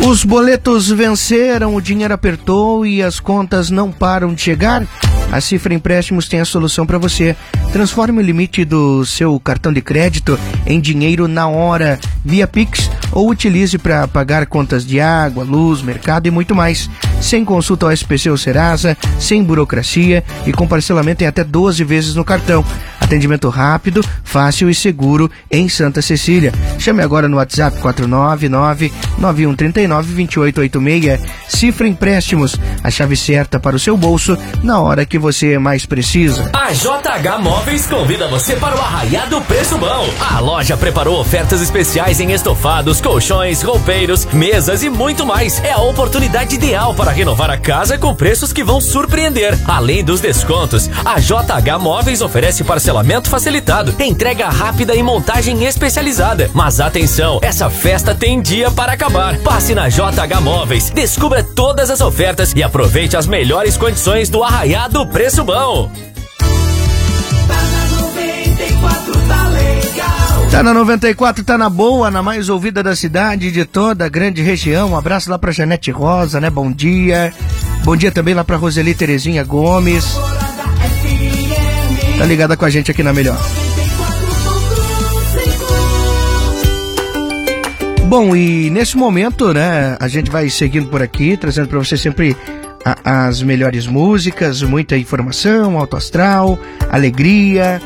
Os boletos venceram, o dinheiro apertou e as contas não param de chegar? A Cifra Empréstimos tem a solução para você. Transforme o limite do seu cartão de crédito em dinheiro na hora, via Pix, ou utilize para pagar contas de água, luz, mercado e muito mais. Sem consulta ao SPC ou Serasa, sem burocracia e com parcelamento em até 12 vezes no cartão. Atendimento rápido, fácil e seguro em Santa Cecília. Chame agora no WhatsApp 499-9139-2886. Cifra Empréstimos, a chave certa para o seu bolso na hora que você mais precisa. A JH Móveis convida você para o Arraiá do Preço Bom. A loja preparou ofertas especiais em estofados, colchões, roupeiros, mesas e muito mais. É a oportunidade ideal para renovar a casa com preços que vão surpreender. Além dos descontos, a JH Móveis oferece parcelamento facilitado, entrega rápida e montagem especializada. Mas atenção, essa festa tem dia para acabar. Passe na JH Móveis, descubra todas as ofertas e aproveite as melhores condições do Arraiá do Preço Bom. Tá na 94, tá na boa, na mais ouvida da cidade, de toda a grande região. Um abraço lá pra Janete Rosa, né? Bom dia. Bom dia também lá pra Roseli Terezinha Gomes. Tá ligada com a gente aqui na Melhor. Bom, e nesse momento, né, a gente vai seguindo por aqui, trazendo pra você sempre as melhores músicas, muita informação, alto astral, alegria.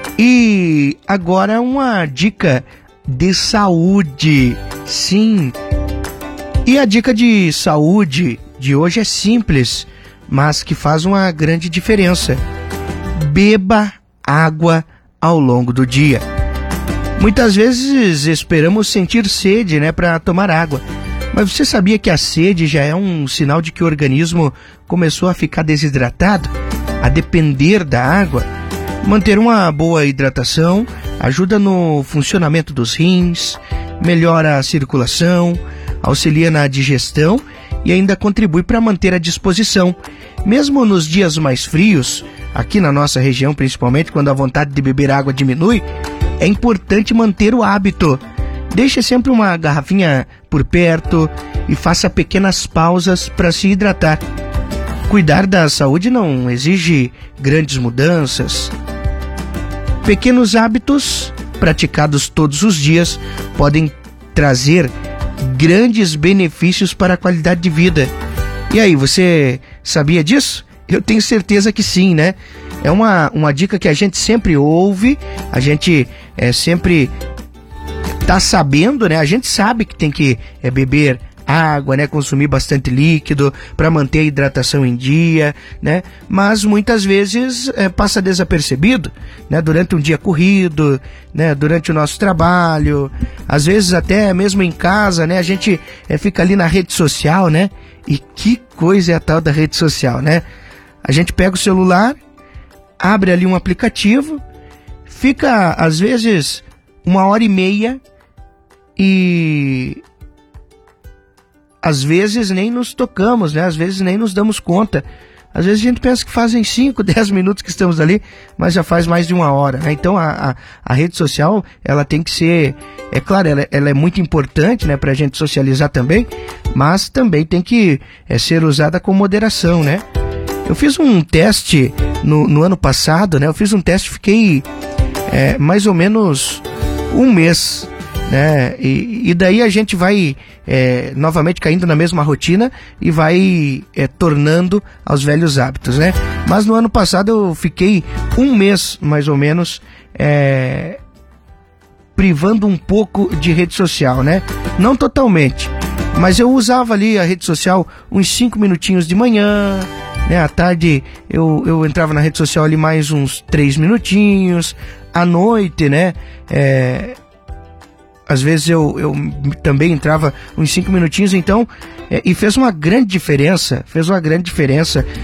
E agora uma dica de saúde, sim. E a dica de saúde de hoje é simples, mas que faz uma grande diferença. Beba água ao longo do dia. Muitas vezes esperamos sentir sede, né, para tomar água. Mas você sabia que a sede já é um sinal de que o organismo começou a ficar desidratado, a depender da água? Manter uma boa hidratação ajuda no funcionamento dos rins, melhora a circulação, auxilia na digestão e ainda contribui para manter a disposição. Mesmo nos dias mais frios, aqui na nossa região principalmente, quando a vontade de beber água diminui, é importante manter o hábito. Deixe sempre uma garrafinha por perto e faça pequenas pausas para se hidratar. Cuidar da saúde não exige grandes mudanças. Pequenos hábitos praticados todos os dias podem trazer grandes benefícios para a qualidade de vida. E aí, você sabia disso? Eu tenho certeza que sim, né? É uma dica que a gente sempre ouve, a gente sempre tá sabendo, né? A gente sabe que tem que beber água, né? Consumir bastante líquido para manter a hidratação em dia, né? Mas muitas vezes passa desapercebido, né? Durante um dia corrido, né? Durante o nosso trabalho, às vezes até mesmo em casa, né? A gente fica ali na rede social, né? E que coisa é a tal da rede social, né? A gente pega o celular, abre ali um aplicativo, fica às vezes 1h30 e às vezes nem nos tocamos, né? Às vezes nem nos damos conta. Às vezes a gente pensa que fazem 5, 10 minutos que estamos ali, mas já faz mais de 1 hora, né? Então a rede social, ela tem que ser, é claro, ela é muito importante, né, pra gente socializar também, mas também tem que ser usada com moderação, né? Eu fiz um teste no ano passado, né? Eu fiz um teste, fiquei mais ou menos 1 mês, né? E daí a gente vai novamente caindo na mesma rotina e vai tornando aos velhos hábitos, né? Mas no ano passado eu fiquei 1 mês, mais ou menos, privando um pouco de rede social, né? Não totalmente, mas eu usava ali a rede social uns 5 minutinhos de manhã, né? À tarde eu entrava na rede social ali mais uns 3 minutinhos, à noite, né? Às vezes eu também entrava uns 5 minutinhos, então, e fez uma grande diferença,